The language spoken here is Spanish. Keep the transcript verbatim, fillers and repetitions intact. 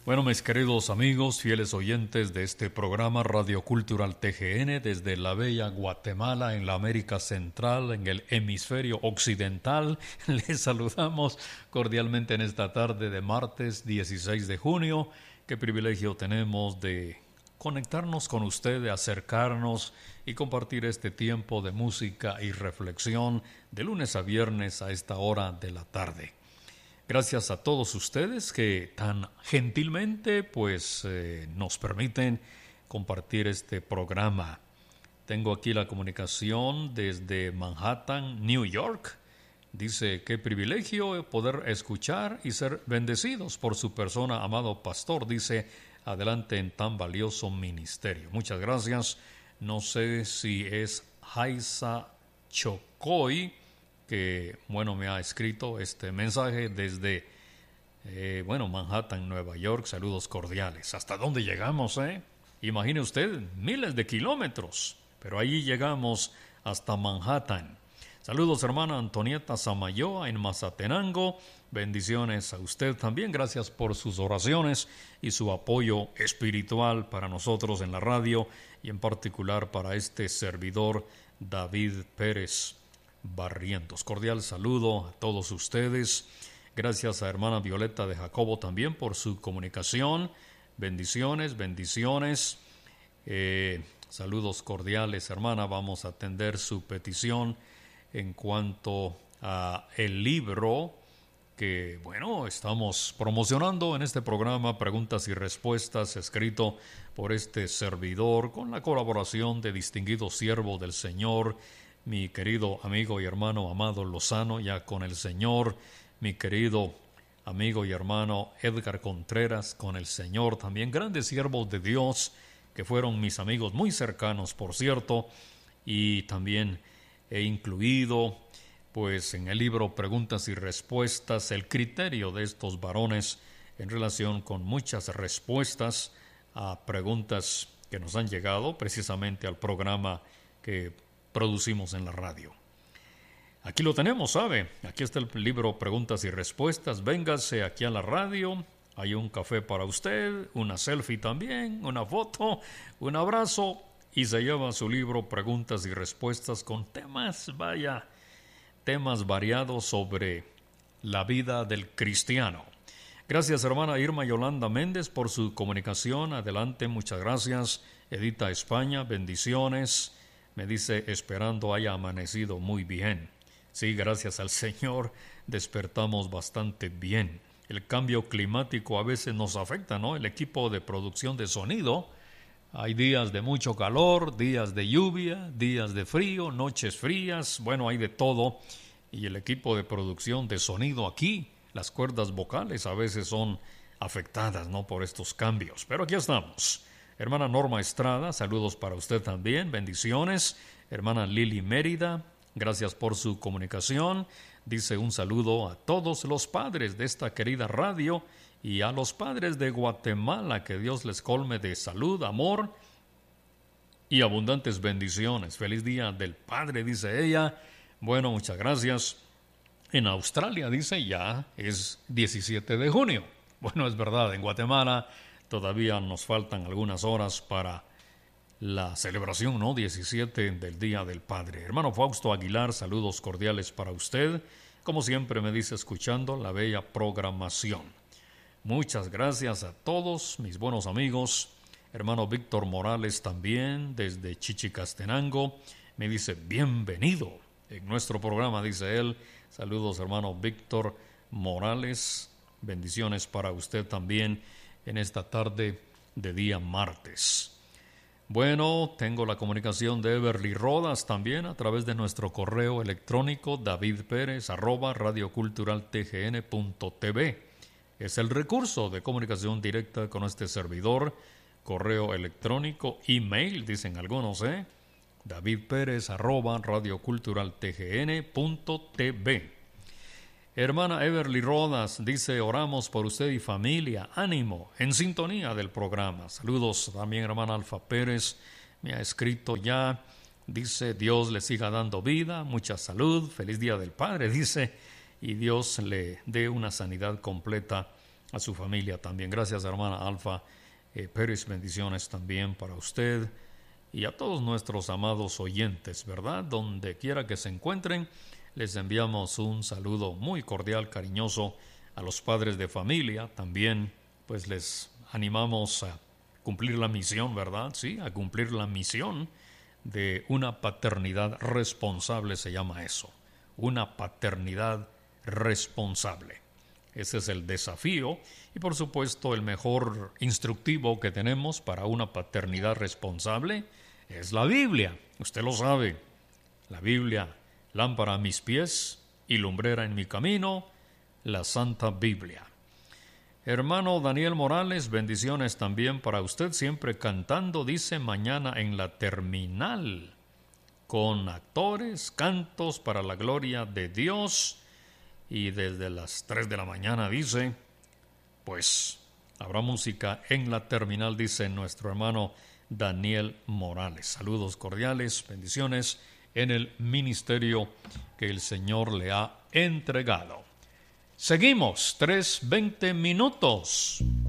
Bueno, mis queridos amigos, fieles oyentes de este programa Radio Cultural T G N desde la bella Guatemala en la América Central, en el hemisferio occidental, les saludamos cordialmente en esta tarde de martes dieciséis de junio. Qué privilegio tenemos de conectarnos con usted, de acercarnos y compartir este tiempo de música y reflexión de lunes a viernes a esta hora de la tarde. Gracias a todos ustedes que tan gentilmente pues eh, nos permiten compartir este programa. Tengo aquí la comunicación desde Manhattan, New York. Dice, qué privilegio poder escuchar y ser bendecidos por su persona, amado pastor. Dice, adelante en tan valioso ministerio. Muchas gracias. No sé si es Haisa Chocoy, que, bueno, me ha escrito este mensaje desde, eh, bueno, Manhattan, Nueva York. Saludos cordiales. ¿Hasta dónde llegamos, eh? Imagine usted, miles de kilómetros, pero ahí llegamos hasta Manhattan. Saludos, hermana Antonieta Samayoa en Mazatenango. Bendiciones a usted también. Gracias por sus oraciones y su apoyo espiritual para nosotros en la radio y en particular para este servidor David Pérez Barrientos. Cordial saludo a todos ustedes. Gracias a hermana Violeta de Jacobo también por su comunicación. Bendiciones, bendiciones. Eh, saludos cordiales, hermana. Vamos a atender su petición en cuanto a el libro que, bueno, estamos promocionando en este programa, Preguntas y Respuestas, escrito por este servidor con la colaboración de distinguidos siervos del Señor, mi querido amigo y hermano Amado Lozano, ya con el Señor, mi querido amigo y hermano Edgar Contreras, con el Señor, también grandes siervos de Dios, que fueron mis amigos muy cercanos, por cierto, y también he incluido, pues, en el libro Preguntas y Respuestas, el criterio de estos varones en relación con muchas respuestas a preguntas que nos han llegado precisamente al programa que producimos en la radio. Aquí lo tenemos, ¿sabe? Aquí está el libro Preguntas y Respuestas. Véngase aquí a la radio. Hay un café para usted, una selfie también, una foto, un abrazo y se lleva su libro Preguntas y Respuestas con temas, vaya, temas variados sobre la vida del cristiano. Gracias, hermana Irma Yolanda Méndez, por su comunicación. Adelante, muchas gracias. Edita España, bendiciones. Me dice, esperando haya amanecido muy bien. Sí, gracias al Señor, despertamos bastante bien. El cambio climático a veces nos afecta, ¿no? El equipo de producción de sonido, hay días de mucho calor, días de lluvia, días de frío, noches frías, bueno, hay de todo. Y el equipo de producción de sonido aquí, las cuerdas vocales a veces son afectadas, ¿no? Por estos cambios. Pero aquí estamos. Hermana Norma Estrada, saludos para usted también, bendiciones. Hermana Lili Mérida, gracias por su comunicación. Dice un saludo a todos los padres de esta querida radio y a los padres de Guatemala, que Dios les colme de salud, amor y abundantes bendiciones. Feliz Día del Padre, dice ella. Bueno, muchas gracias. En Australia, dice, ya es diecisiete de junio. Bueno, es verdad, en Guatemala todavía nos faltan algunas horas para la celebración, ¿no? diecisiete del Día del Padre. Hermano Fausto Aguilar, saludos cordiales para usted. Como siempre me dice, escuchando la bella programación. Muchas gracias a todos mis buenos amigos. Hermano Víctor Morales también, desde Chichicastenango, me dice, bienvenido en nuestro programa, dice él. Saludos, hermano Víctor Morales. Bendiciones para usted también en esta tarde de día martes. Bueno, tengo la comunicación de Everly Rodas también a través de nuestro correo electrónico davidperez arroba radioculturaltgn.tv. Es el recurso de comunicación directa con este servidor, correo electrónico, email, dicen algunos, ¿eh? davidperez arroba radioculturaltgn.tv. Hermana Everly Rodas dice, oramos por usted y familia, ánimo, en sintonía del programa. Saludos también, hermana Alfa Pérez, me ha escrito ya, dice, Dios le siga dando vida, mucha salud, feliz Día del Padre, dice, y Dios le dé una sanidad completa a su familia también. Gracias, hermana Alfa eh, Pérez, bendiciones también para usted y a todos nuestros amados oyentes, ¿verdad? Donde quiera que se encuentren, les enviamos un saludo muy cordial, cariñoso a los padres de familia. También, pues les animamos a cumplir la misión, ¿verdad? Sí, a cumplir la misión de una paternidad responsable, se llama eso. Una paternidad responsable. Ese es el desafío y, por supuesto, el mejor instructivo que tenemos para una paternidad responsable es la Biblia. Usted lo sabe. La Biblia, lámpara a mis pies y lumbrera en mi camino, la Santa Biblia. Hermano Daniel Morales, bendiciones también para usted, siempre cantando, dice, mañana en la terminal, con actores, cantos para la gloria de Dios. Y desde las tres de la mañana, dice, pues habrá música en la terminal, dice nuestro hermano Daniel Morales. Saludos cordiales, bendiciones en el ministerio que el Señor le ha entregado. Seguimos, tres veinte minutos.